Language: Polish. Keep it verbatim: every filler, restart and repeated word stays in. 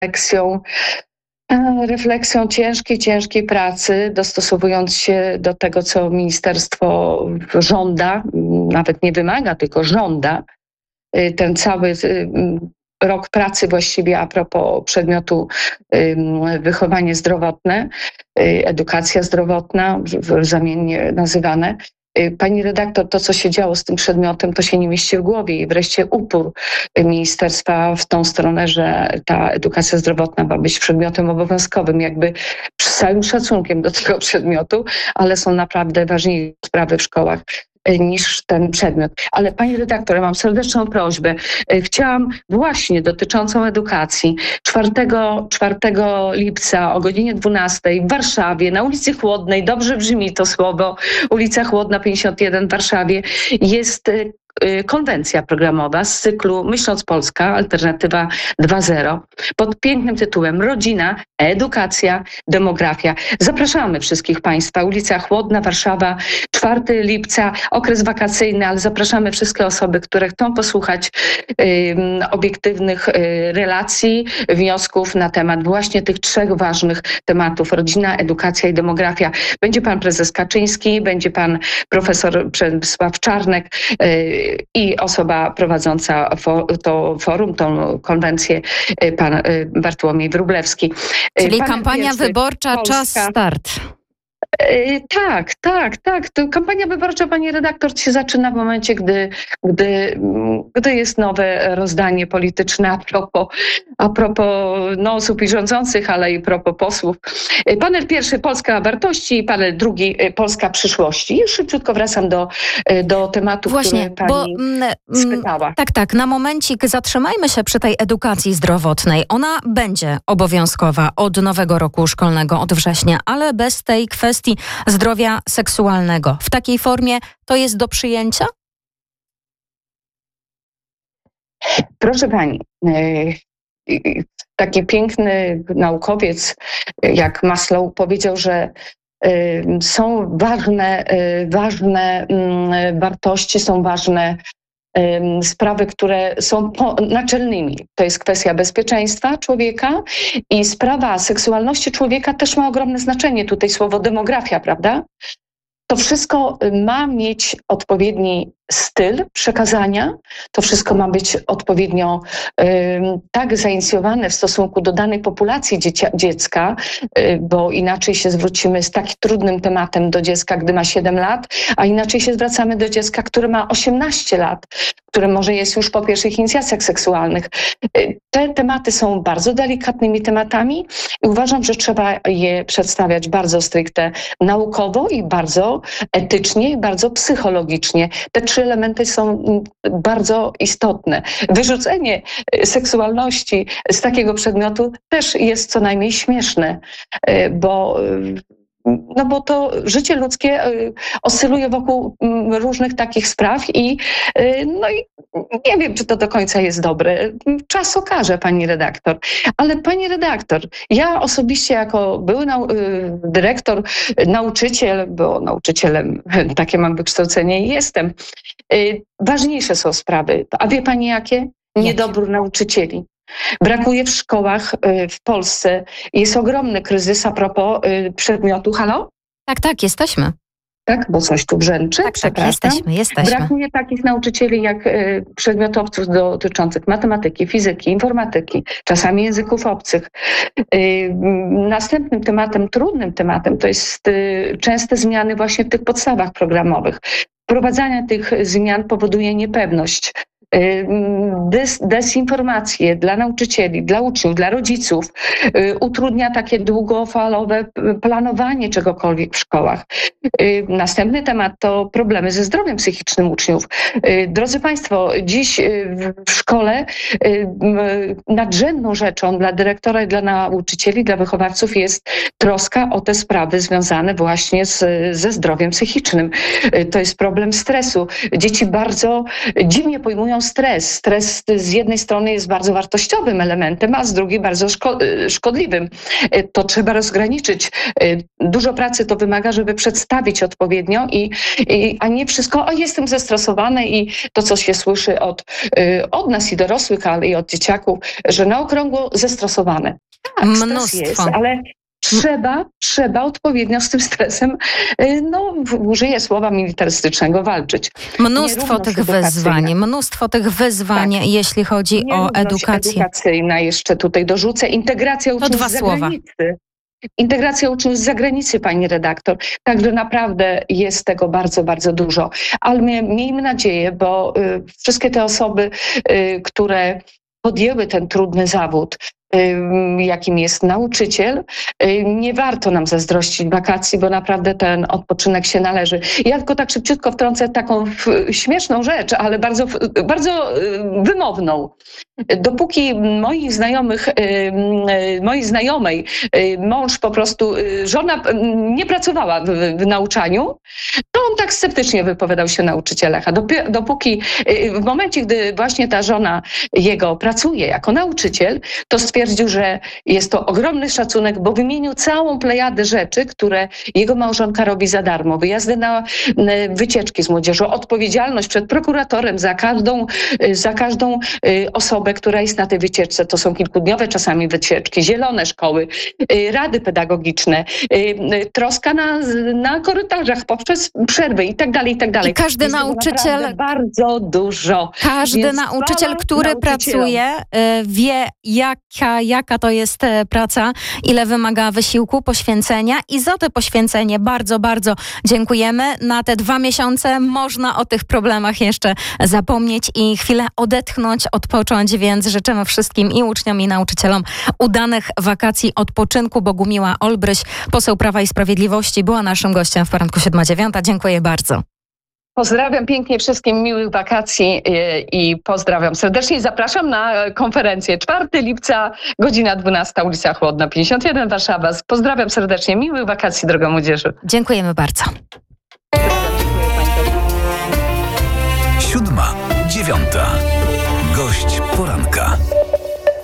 refleksją, e, refleksją ciężkiej, ciężkiej pracy, dostosowując się do tego, co ministerstwo żąda, nawet nie wymaga, tylko żąda. Y, Ten cały y, rok pracy właściwie a propos przedmiotu ym, wychowanie zdrowotne, y, edukacja zdrowotna, w- w- zamiennie nazywane. Y, Pani redaktor, to co się działo z tym przedmiotem, to się nie mieści w głowie i wreszcie upór ministerstwa w tą stronę, że ta edukacja zdrowotna ma być przedmiotem obowiązkowym, jakby z całym szacunkiem do tego przedmiotu, ale są naprawdę ważniejsze sprawy w szkołach y, niż ten przedmiot. Ale pani redaktor, ja mam serdeczną prośbę. Y, Chciałam właśnie dotyczącą edukacji czwartego czwartego lipca o godzinie dwunastej w Warszawie, na ulicy Chłodnej, dobrze brzmi to słowo, ulica Chłodna pięćdziesiąt jeden w Warszawie, jest y, y, konwencja programowa z cyklu Myśląc Polska, Alternatywa dwa zero, pod pięknym tytułem Rodzina, Edukacja, Demografia. Zapraszamy wszystkich Państwa. Ulica Chłodna, Warszawa, czwartego lipca, okres wakacyjny, ale zapraszamy wszystkie osoby, które chcą posłuchać ym, obiektywnych y, relacji, wniosków na temat właśnie tych trzech ważnych tematów: rodzina, edukacja i demografia. Będzie pan prezes Kaczyński, będzie pan profesor Przemysław Czarnek y, i osoba prowadząca fo, to forum, tą konwencję, y, pan y, Bartłomiej Wróblewski. Y, Czyli panel kampania pierwszy, wyborcza, czas Polska. start. Y, Tak, tak, tak. To kampania wyborcza, pani redaktor, się zaczyna w momencie, gdy, gdy, mm, gdy jest nowe rozdanie polityczne a propos, a propos no, osób i rządzących, ale i a propos posłów. Y, Panel pierwszy Polska wartości, panel drugi y, Polska przyszłości. Już szybciutko wracam do, y, do tematu, Właśnie, który pani bo mm, mm, spytała. tak, tak, na momencik zatrzymajmy się przy tej edukacji zdrowotnej. Ona będzie obowiązkowa od nowego roku szkolnego, od września, ale bez tej kwestii zdrowia seksualnego. W takiej formie to jest do przyjęcia? Proszę pani, y, y, taki piękny naukowiec jak Maslow powiedział, że y, są ważne, y, ważne mm, wartości, są ważne ym, sprawy, które są po, naczelnymi. To jest kwestia bezpieczeństwa człowieka i sprawa seksualności człowieka też ma ogromne znaczenie. Tutaj słowo demografia, prawda? To wszystko ma mieć odpowiedni styl przekazania, to wszystko ma być odpowiednio ym, tak zainicjowane w stosunku do danej populacji dziecia, dziecka, y, bo inaczej się zwrócimy z tak trudnym tematem do dziecka, gdy ma siedem lat, a inaczej się zwracamy do dziecka, które ma osiemnaście lat, które może jest już po pierwszych inicjacjach seksualnych. Y, Te tematy są bardzo delikatnymi tematami i uważam, że trzeba je przedstawiać bardzo stricte naukowo i bardzo etycznie i bardzo psychologicznie. Te trzy elementy są mm, bardzo istotne. Wyrzucenie y, seksualności z takiego przedmiotu też jest co najmniej śmieszne, y, bo y, no bo to życie ludzkie y, oscyluje wokół mm, różnych takich spraw i y, no i nie wiem, czy to do końca jest dobre. Czas okaże, pani redaktor. Ale pani redaktor, ja osobiście jako były nau- y, dyrektor, y, nauczyciel, bo nauczycielem takie mam wykształcenie i jestem, y, ważniejsze są sprawy. A wie pani jakie? Niedobór nauczycieli. Brakuje w szkołach y, w Polsce. Jest ogromny kryzys a propos y, przedmiotu. Halo? Tak, tak, jesteśmy. Tak, bo coś tu brzęczy. Tak, tak, Przepraszam. jesteśmy, jesteśmy. Brakuje takich nauczycieli jak y, przedmiotowców dotyczących matematyki, fizyki, informatyki, czasami języków obcych. Y, m, następnym tematem, trudnym tematem, to jest y, częste zmiany właśnie w tych podstawach programowych. Wprowadzanie tych zmian powoduje niepewność. y, Des, dezinformację dla nauczycieli, dla uczniów, dla rodziców, y, utrudnia takie długofalowe p- planowanie czegokolwiek w szkołach. Y, Następny temat to problemy ze zdrowiem psychicznym uczniów. Y, Drodzy Państwo, dziś y, w w szkole y, m, nadrzędną rzeczą dla dyrektora i dla nauczycieli, dla wychowawców jest troska o te sprawy związane właśnie z, ze zdrowiem psychicznym. Y, To jest problem stresu. Dzieci bardzo dziwnie pojmują mają stres. Stres z jednej strony jest bardzo wartościowym elementem, a z drugiej bardzo szko- szkodliwym. To trzeba rozgraniczyć. Dużo pracy to wymaga, żeby przedstawić odpowiednio, i, i, a nie wszystko, o jestem zestresowany, i to, co się słyszy od, od nas i dorosłych, ale i od dzieciaków, że na okrągło zestresowane. Tak, stres Mnóstwo. jest, ale trzeba, trzeba odpowiednio z tym stresem, no użyję słowa militarystycznego, walczyć. Mnóstwo Nierówność tych edukacyjna. wyzwań, mnóstwo tych wyzwań, Tak. jeśli chodzi o Nierówność edukację. edukacyjna jeszcze tutaj dorzucę. Integracja uczniów dwa z słowa. zagranicy. Integracja uczniów z zagranicy, pani redaktor. Także naprawdę jest tego bardzo, bardzo dużo. Ale my, miejmy nadzieję, bo y, wszystkie te osoby, y, które podjęły ten trudny zawód, jakim jest nauczyciel, nie warto nam zazdrościć wakacji, bo naprawdę ten odpoczynek się należy. Ja tylko tak szybciutko wtrącę taką śmieszną rzecz, ale bardzo, bardzo wymowną. Dopóki moich znajomych, mojej znajomej mąż po prostu, żona nie pracowała w, w nauczaniu, to on tak sceptycznie wypowiadał się o nauczycielach. A dopóki w momencie, gdy właśnie ta żona jego pracuje jako nauczyciel, to stwierdził, że jest to ogromny szacunek, bo wymienił całą plejadę rzeczy, które jego małżonka robi za darmo. Wyjazdy na wycieczki z młodzieżą, odpowiedzialność przed prokuratorem za każdą, za każdą osobę, która jest na tej wycieczce. To są kilkudniowe czasami wycieczki, zielone szkoły, rady pedagogiczne, troska na, na korytarzach poprzez przerwy i tak dalej, i tak dalej. I każdy jest nauczyciel, bardzo dużo. każdy Więc nauczyciel, chwała który nauczycielom. pracuje, wie jaka, jaka to jest praca, ile wymaga wysiłku, poświęcenia, i za to poświęcenie bardzo, bardzo dziękujemy. Na te dwa miesiące można o tych problemach jeszcze zapomnieć i chwilę odetchnąć, odpocząć, więc życzymy wszystkim, i uczniom, i nauczycielom, udanych wakacji, odpoczynku. Bogumiła Olbryś, poseł Prawa i Sprawiedliwości, była naszym gościem w poranku siódma dziewiąta. Dziękuję bardzo. Pozdrawiam pięknie wszystkim, miłych wakacji i pozdrawiam serdecznie. Zapraszam na konferencję czwartego lipca, godzina dwunasta, ulica Chłodna, pięćdziesiąt jeden, Warszawa. Pozdrawiam serdecznie, miłych wakacji, droga młodzieży. Dziękujemy bardzo. Siódma, dziewiąta. Gość poranka.